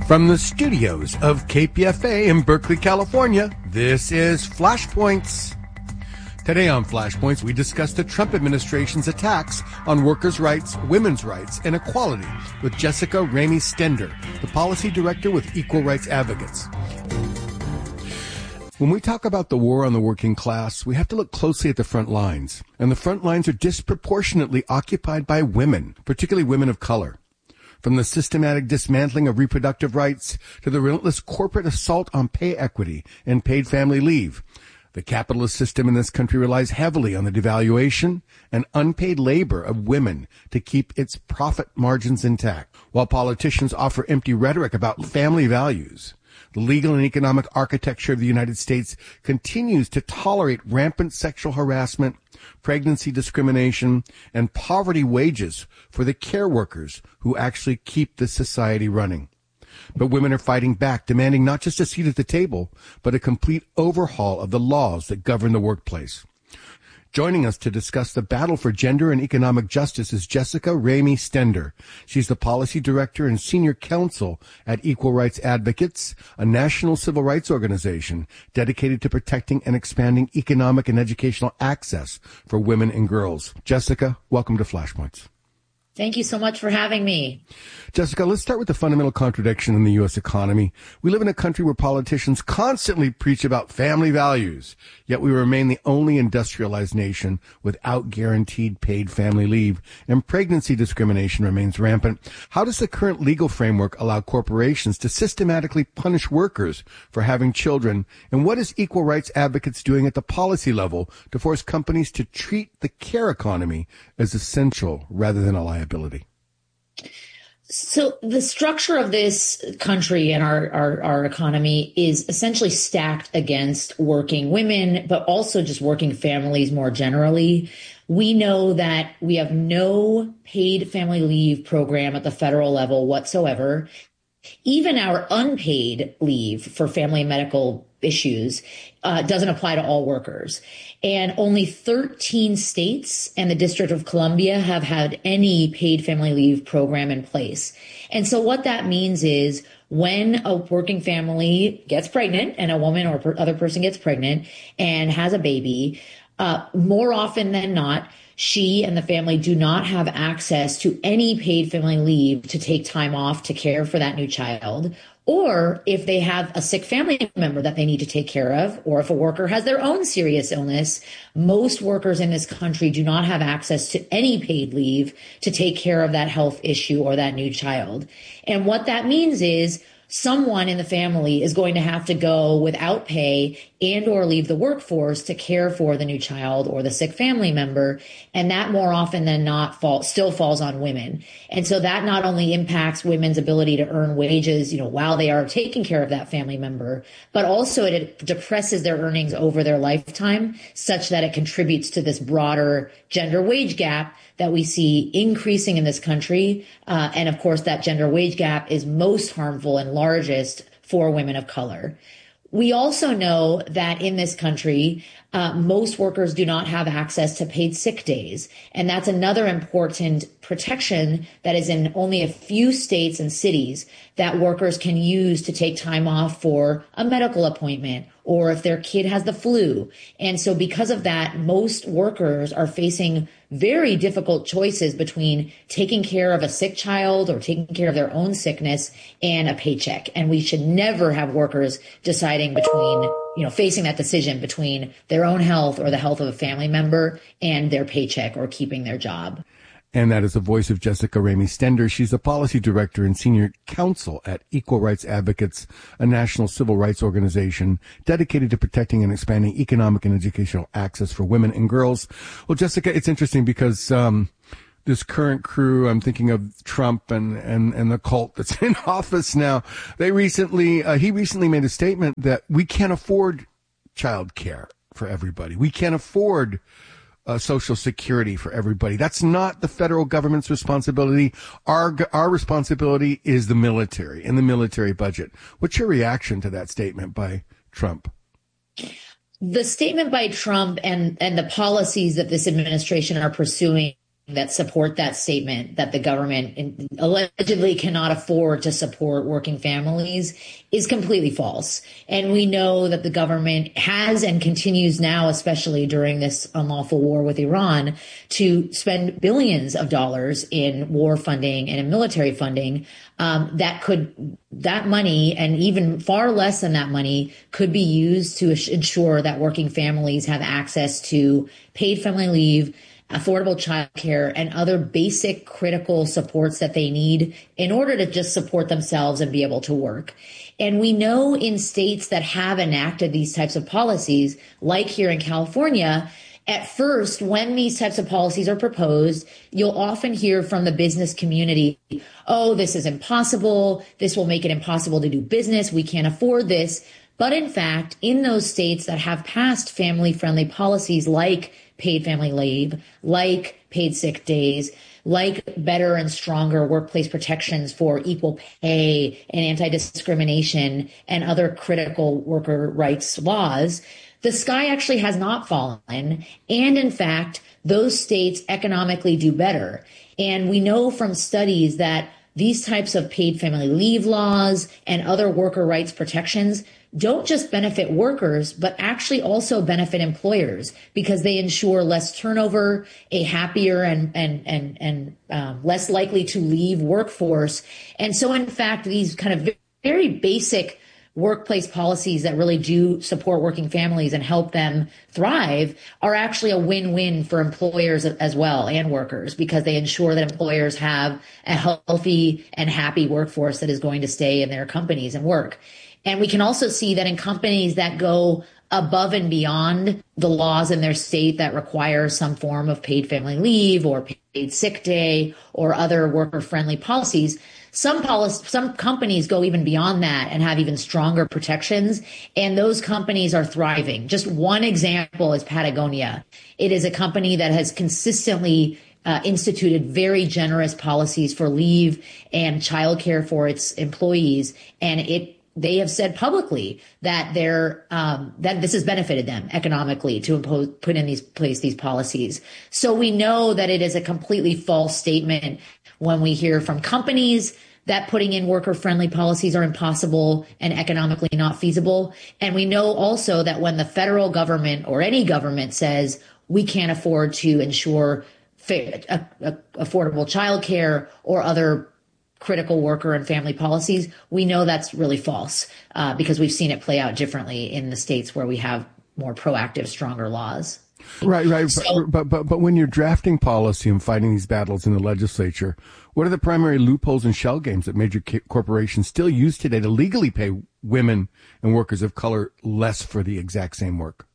From the studios of KPFA in Berkeley, California, this is Flashpoints. Today on Flashpoints, we discuss the Trump administration's attacks on workers' rights, women's rights, and equality with Jessica Ramey Stender, the policy director with Equal Rights Advocates. When we talk about the war on the working class, we have to look closely at the front lines. And the front lines are disproportionately occupied by women, particularly women of color. From the systematic dismantling of reproductive rights to the relentless corporate assault on pay equity and paid family leave, the capitalist system in this country relies heavily on the devaluation and unpaid labor of women to keep its profit margins intact. While politicians offer empty rhetoric about family values, the legal and economic architecture of the United States continues to tolerate rampant sexual harassment, pregnancy discrimination, and poverty wages for the care workers who actually keep this society running. But women are fighting back, demanding not just a seat at the table, but a complete overhaul of the laws that govern the workplace. Joining us to discuss the battle for gender and economic justice is Jessica Ramey Stender. She's the policy director and senior counsel at Equal Rights Advocates, a national civil rights organization dedicated to protecting and expanding economic and educational access for women and girls. Jessica, welcome to Flashpoints. Thank you so much for having me. Jessica, let's start with the fundamental contradiction in the U.S. economy. We live in a country where politicians constantly preach about family values, yet we remain the only industrialized nation without guaranteed paid family leave, and pregnancy discrimination remains rampant. How does the current legal framework allow corporations to systematically punish workers for having children, and what is Equal Rights Advocates doing at the policy level to force companies to treat the care economy as essential rather than a liability? So the structure of this country and our economy is essentially stacked against working women, but also just working families more generally. We know that we have no paid family leave program at the federal level whatsoever. Even our unpaid leave for family and medical issues doesn't apply to all workers. And only 13 states and the District of Columbia have had any paid family leave program in place. And so what that means is when a working family gets pregnant and a woman or other person gets pregnant and has a baby, more often than not, she and the family do not have access to any paid family leave to take time off to care for that new child. Or if they have a sick family member that they need to take care of, or if a worker has their own serious illness, most workers in this country do not have access to any paid leave to take care of that health issue or that new child. And what that means is someone in the family is going to have to go without pay and or leave the workforce to care for the new child or the sick family member. And that more often than not still falls on women. And so that not only impacts women's ability to earn wages, while they are taking care of that family member, but also it depresses their earnings over their lifetime such that it contributes to this broader gender wage gap that we see increasing in this country. And of course, that gender wage gap is most harmful and largest for women of color. We also know that in this country, most workers do not have access to paid sick days. And that's another important protection that is in only a few states and cities that workers can use to take time off for a medical appointment or if their kid has the flu. And so because of that, most workers are facing very difficult choices between taking care of a sick child or taking care of their own sickness and a paycheck. And we should never have workers deciding between, facing that decision between their own health or the health of a family member and their paycheck or keeping their job. And that is the voice of Jessica Ramey Stender. She's the policy director and senior counsel at Equal Rights Advocates, a national civil rights organization dedicated to protecting and expanding economic and educational access for women and girls. Well, Jessica, it's interesting because this current crew, I'm thinking of Trump and the cult that's in office now. He recently made a statement that we can't afford child care for everybody. We can't afford Social Security for everybody. That's not the federal government's responsibility. Our responsibility is the military and the military budget. What's your reaction to that statement by Trump? The statement by Trump and the policies that this administration are pursuing that support that statement that the government allegedly cannot afford to support working families is completely false. And we know that the government has and continues now, especially during this unlawful war with Iran, to spend billions of dollars in war funding and in military funding. That money, and even far less than that money, could be used to ensure that working families have access to paid family leave, affordable childcare, and other basic critical supports that they need in order to just support themselves and be able to work. And we know in states that have enacted these types of policies, like here in California, at first, when these types of policies are proposed, you'll often hear from the business community, oh, this is impossible. This will make it impossible to do business. We can't afford this. But in fact, in those states that have passed family-friendly policies like paid family leave, like paid sick days, like better and stronger workplace protections for equal pay and anti-discrimination and other critical worker rights laws, the sky actually has not fallen. And in fact, those states economically do better. And we know from studies that these types of paid family leave laws and other worker rights protections don't just benefit workers, but actually also benefit employers because they ensure less turnover, a happier and less likely to leave workforce. And so, in fact, these kind of very basic workplace policies that really do support working families and help them thrive are actually a win-win for employers as well and workers, because they ensure that employers have a healthy and happy workforce that is going to stay in their companies and work. And we can also see that in companies that go above and beyond the laws in their state that require some form of paid family leave or paid sick day or other worker-friendly policies, some companies go even beyond that and have even stronger protections, and those companies are thriving. Just one example is Patagonia. It is a company that has consistently instituted very generous policies for leave and childcare for its employees, and they have said publicly that that this has benefited them economically to put in place these policies. So we know that it is a completely false statement when we hear from companies that putting in worker-friendly policies are impossible and economically not feasible. And we know also that when the federal government or any government says we can't afford to ensure affordable childcare or other critical worker and family policies, we know that's really false because we've seen it play out differently in the states where we have more proactive, stronger laws. Right. So, but when you're drafting policy and fighting these battles in the legislature, what are the primary loopholes and shell games that major corporations still use today to legally pay women and workers of color less for the exact same work?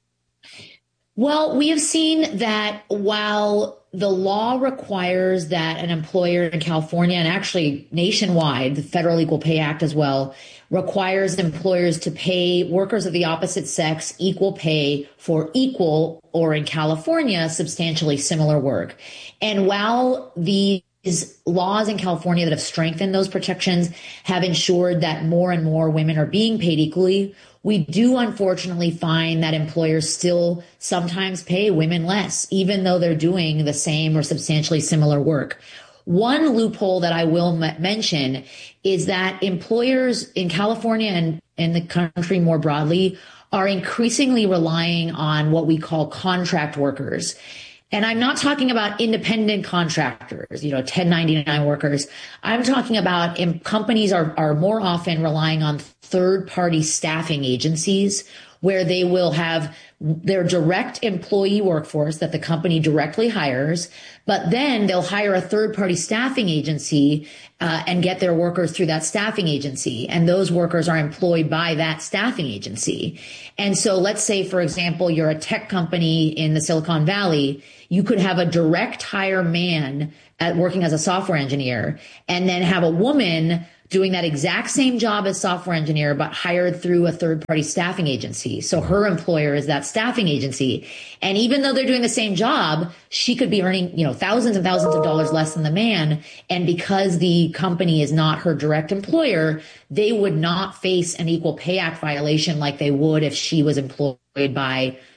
Well, we have seen that while the law requires that an employer in California and actually nationwide, the Federal Equal Pay Act as well, requires employers to pay workers of the opposite sex equal pay for equal, or in California, substantially similar work. And while these laws in California that have strengthened those protections have ensured that more and more women are being paid equally, we do unfortunately find that employers still sometimes pay women less, even though they're doing the same or substantially similar work. One loophole that I will mention is that employers in California and in the country more broadly are increasingly relying on what we call contract workers. And I'm not talking about independent contractors, 1099 workers. I'm talking about companies are more often relying on third-party staffing agencies where they will have their direct employee workforce that the company directly hires, but then they'll hire a third-party staffing agency and get their workers through that staffing agency. And those workers are employed by that staffing agency. And so let's say, for example, you're a tech company in the Silicon Valley. You could have a direct hire man working as a software engineer and then have a woman doing that exact same job as software engineer, but hired through a third-party staffing agency. So her employer is that staffing agency. And even though they're doing the same job, she could be earning, thousands and thousands of dollars less than the man. And because the company is not her direct employer, they would not face an Equal Pay Act violation like they would if she was employed by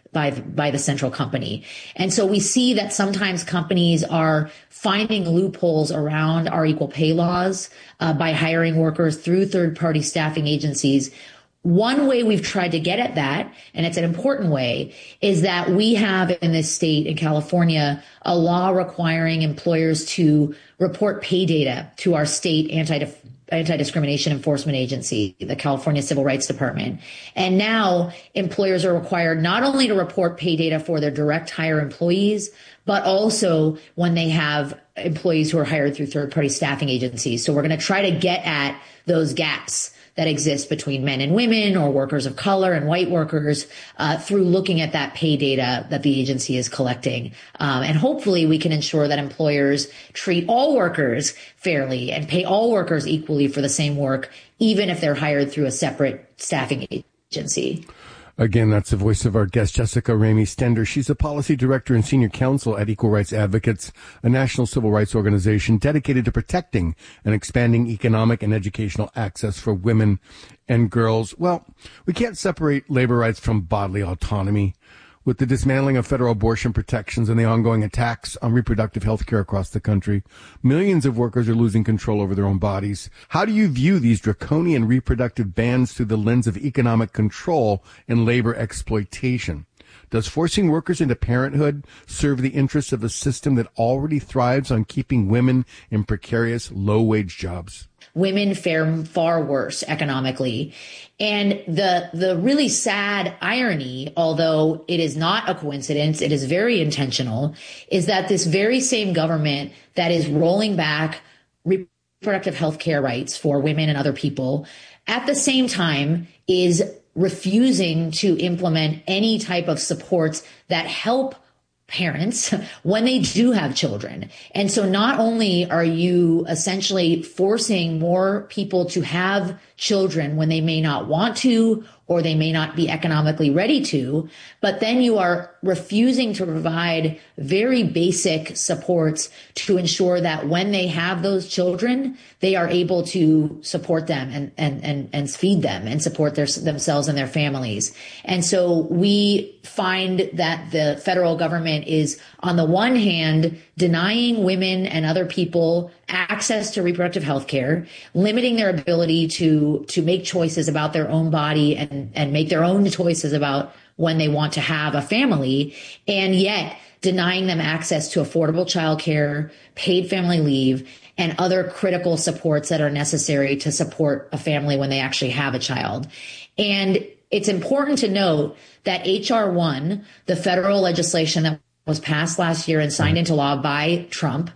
by the central company. And so we see that sometimes companies are finding loopholes around our equal pay laws by hiring workers through third-party staffing agencies. One way we've tried to get at that, and it's an important way, is that we have in this state, in California, a law requiring employers to report pay data to our state anti-discrimination enforcement agency, the California Civil Rights Department. And now employers are required not only to report pay data for their direct hire employees, but also when they have employees who are hired through third-party staffing agencies. So we're going to try to get at those gaps that exist between men and women, or workers of color and white workers, through looking at that pay data that the agency is collecting. And hopefully we can ensure that employers treat all workers fairly and pay all workers equally for the same work, even if they're hired through a separate staffing agency. Again, that's the voice of our guest, Jessica Ramey Stender. She's a policy director and senior counsel at Equal Rights Advocates, a national civil rights organization dedicated to protecting and expanding economic and educational access for women and girls. Well, we can't separate labor rights from bodily autonomy. With the dismantling of federal abortion protections and the ongoing attacks on reproductive health care across the country, millions of workers are losing control over their own bodies. How do you view these draconian reproductive bans through the lens of economic control and labor exploitation? Does forcing workers into parenthood serve the interests of a system that already thrives on keeping women in precarious, low-wage jobs? Women fare far worse economically. And the really sad irony, although it is not a coincidence, it is very intentional, is that this very same government that is rolling back reproductive health care rights for women and other people, at the same time is refusing to implement any type of supports that help parents when they do have children. And so not only are you essentially forcing more people to have children when they may not want to, or they may not be economically ready to, but then you are refusing to provide very basic supports to ensure that when they have those children, they are able to support them and feed them and support themselves and their families. And so we find that the federal government is, on the one hand, denying women and other people access to reproductive health care, limiting their ability to make choices about their own body and make their own choices about when they want to have a family, and yet denying them access to affordable childcare, paid family leave, and other critical supports that are necessary to support a family when they actually have a child. And it's important to note that H.R. 1, the federal legislation that was passed last year and signed into law by Trump,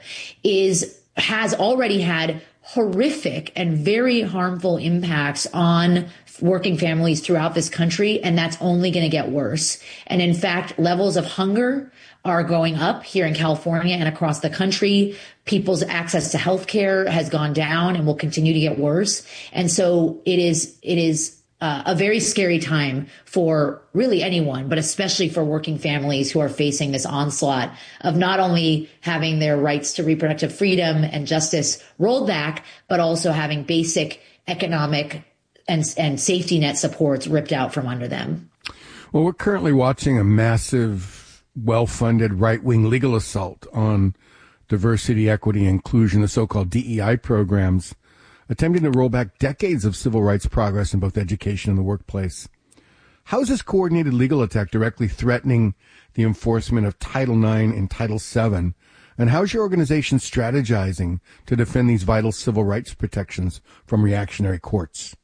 has already had horrific and very harmful impacts on working families throughout this country, and that's only going to get worse. And in fact, levels of hunger are going up here in California and across the country. People's access to health care has gone down and will continue to get worse. And so it is a very scary time for really anyone, but especially for working families who are facing this onslaught of not only having their rights to reproductive freedom and justice rolled back, but also having basic economic and safety net supports ripped out from under them. Well, we're currently watching a massive, well-funded right-wing legal assault on diversity, equity, inclusion, the so-called DEI programs, attempting to roll back decades of civil rights progress in both education and the workplace. How is this coordinated legal attack directly threatening the enforcement of Title IX and Title VII? And how is your organization strategizing to defend these vital civil rights protections from reactionary courts?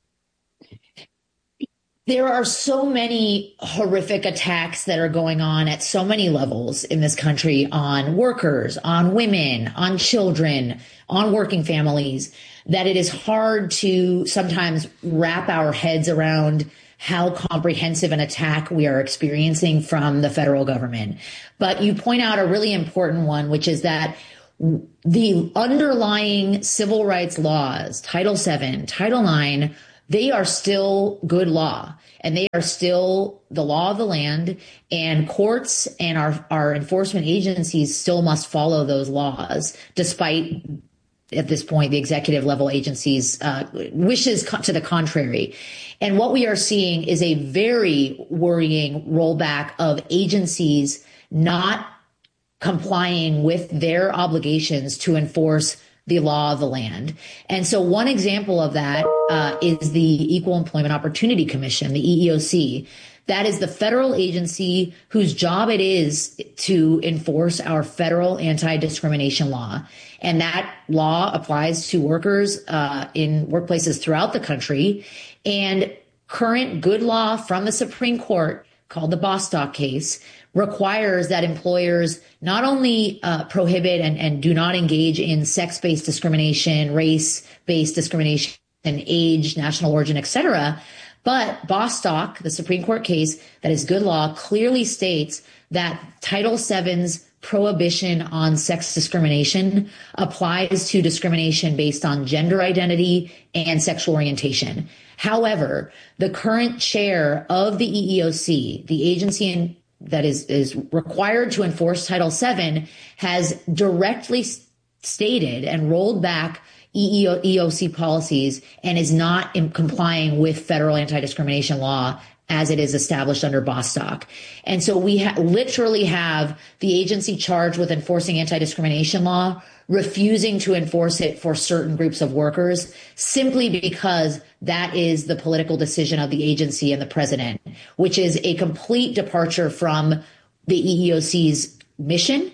There are so many horrific attacks that are going on at so many levels in this country on workers, on women, on children, on working families, that it is hard to sometimes wrap our heads around how comprehensive an attack we are experiencing from the federal government. But you point out a really important one, which is that the underlying civil rights laws, Title VII, Title IX, they are still good law, and they are still the law of the land, and courts and our enforcement agencies still must follow those laws, despite at this point, the executive level agencies wishes to the contrary. And what we are seeing is a very worrying rollback of agencies not complying with their obligations to enforce the law of the land. And so one example of that is the Equal Employment Opportunity Commission, the EEOC. That is the federal agency whose job it is to enforce our federal anti-discrimination law. And that law applies to workers in workplaces throughout the country. And current good law from the Supreme Court, called the Bostock case, requires that employers not only prohibit and do not engage in sex-based discrimination, race-based discrimination, age, national origin, etc., but Bostock, the Supreme Court case that is good law, clearly states that Title VII's prohibition on sex discrimination applies to discrimination based on gender identity and sexual orientation. However, the current chair of the EEOC, the agency that is required to enforce Title VII, has directly stated and rolled back EEOC policies and is not complying with federal anti-discrimination law as it is established under Bostock. And so we literally have the agency charged with enforcing anti-discrimination law refusing to enforce it for certain groups of workers simply because that is the political decision of the agency and the president, which is a complete departure from the EEOC's mission,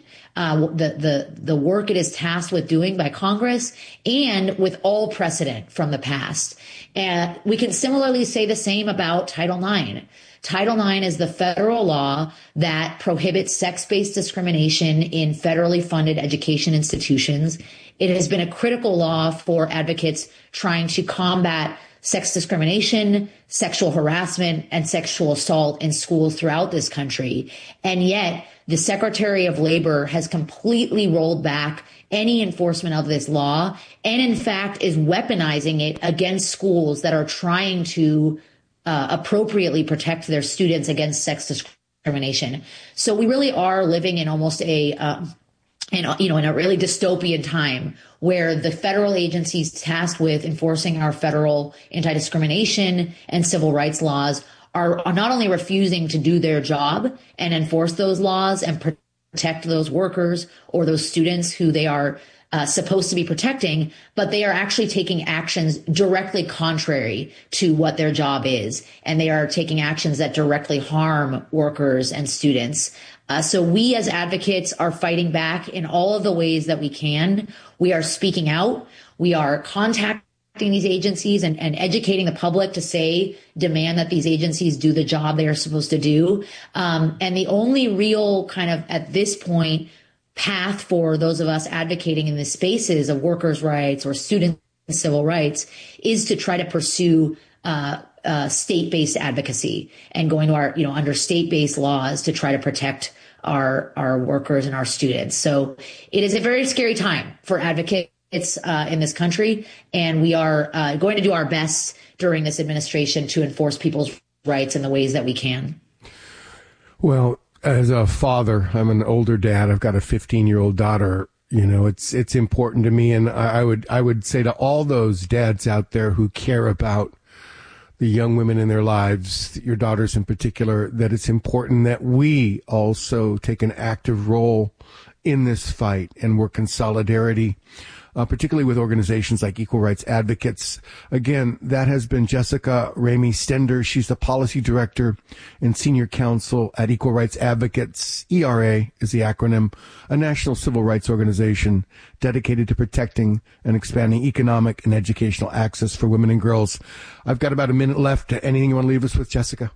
the work it is tasked with doing by Congress, and with all precedent from the past. And we can similarly say the same about Title IX. Title IX is the federal law that prohibits sex-based discrimination in federally funded education institutions. It has been a critical law for advocates trying to combat sex discrimination, sexual harassment, and sexual assault in schools throughout this country. And yet, the Secretary of Labor has completely rolled back any enforcement of this law and, in fact, is weaponizing it against schools that are trying to appropriately protect their students against sex discrimination. So we really are living in almost in a really dystopian time where the federal agencies tasked with enforcing our federal anti-discrimination and civil rights laws are not only refusing to do their job and enforce those laws and protect those workers or those students who they are supposed to be protecting, but they are actually taking actions directly contrary to what their job is. And they are taking actions that directly harm workers and students. So we as advocates are fighting back in all of the ways that we can. We are speaking out. We are contacting these agencies and educating the public to demand that these agencies do the job they are supposed to do. And the only real kind of, at this point, path for those of us advocating in the spaces of workers' rights or student civil rights is to try to pursue state-based advocacy and going to our, under state-based laws to try to protect our workers and our students. So it is a very scary time for advocates in this country, and we are going to do our best during this administration to enforce people's rights in the ways that we can. Well, as a father, I'm an older dad. I've got a 15-year-old daughter. It's important to me, and I would say to all those dads out there who care about the young women in their lives, your daughters in particular, that it's important that we also take an active role in this fight and work in solidarity, particularly with organizations like Equal Rights Advocates. Again, that has been Jessica Ramey Stender. She's the policy director and senior counsel at Equal Rights Advocates. ERA is the acronym, a national civil rights organization dedicated to protecting and expanding economic and educational access for women and girls. I've got about a minute left. Anything you want to leave us with, Jessica?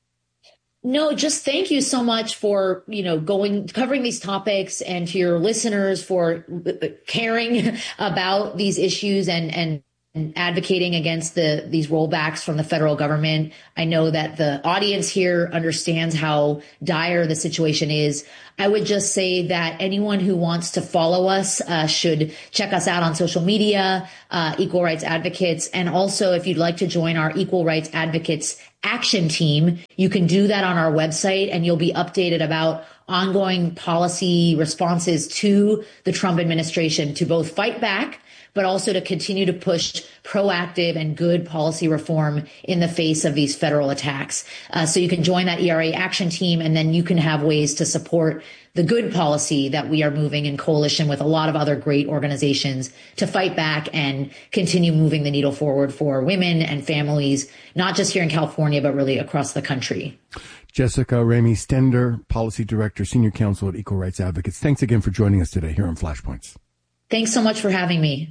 No, just thank you so much for, covering these topics, and to your listeners for caring about these issues and advocating against these rollbacks from the federal government. I know that the audience here understands how dire the situation is. I would just say that anyone who wants to follow us should check us out on social media, Equal Rights Advocates. And also, if you'd like to join our Equal Rights Advocates action team, you can do that on our website, and you'll be updated about ongoing policy responses to the Trump administration to both fight back, but also to continue to push proactive and good policy reform in the face of these federal attacks. So you can join that ERA action team, and then you can have ways to support the good policy that we are moving in coalition with a lot of other great organizations to fight back and continue moving the needle forward for women and families, not just here in California, but really across the country. Jessica Ramey Stender, Policy Director, Senior Counsel at Equal Rights Advocates. Thanks again for joining us today here on Flashpoints. Thanks so much for having me.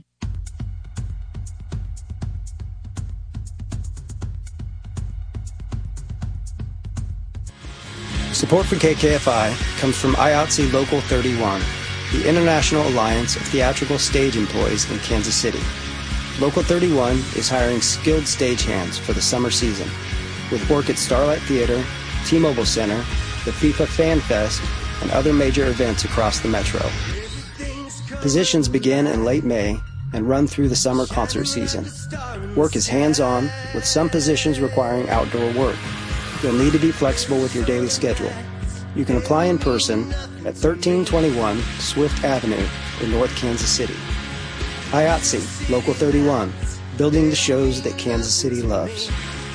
Support for KKFI comes from IATSE Local 31, the International Alliance of Theatrical Stage Employees in Kansas City. Local 31 is hiring skilled stagehands for the summer season, with work at Starlight Theater, T-Mobile Center, the FIFA Fan Fest, and other major events across the metro. Positions begin in late May and run through the summer concert season. Work is hands-on, with some positions requiring outdoor work. You'll need to be flexible with your daily schedule. You can apply in person at 1321 Swift Avenue in North Kansas City. IATSE, Local 31, building the shows that Kansas City loves.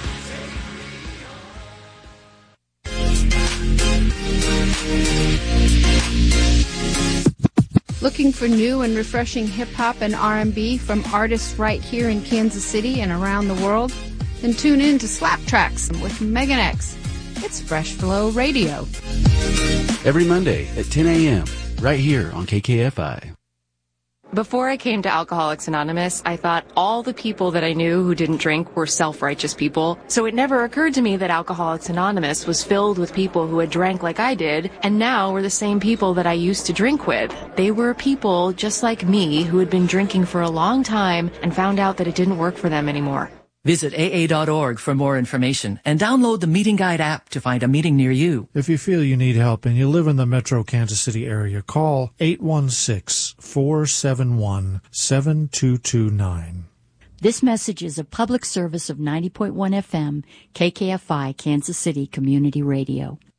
Looking for new and refreshing hip-hop and R&B from artists right here in Kansas City and around the world? Then tune in to Slap Tracks with Megan X. It's Fresh Flow Radio. Every Monday at 10 a.m. right here on KKFI. Before I came to Alcoholics Anonymous, I thought all the people that I knew who didn't drink were self-righteous people. So it never occurred to me that Alcoholics Anonymous was filled with people who had drank like I did, and now were the same people that I used to drink with. They were people just like me who had been drinking for a long time and found out that it didn't work for them anymore. Visit AA.org for more information and download the Meeting Guide app to find a meeting near you. If you feel you need help and you live in the metro Kansas City area, call 816-471-7229. This message is a public service of 90.1 FM, KKFI, Kansas City Community Radio.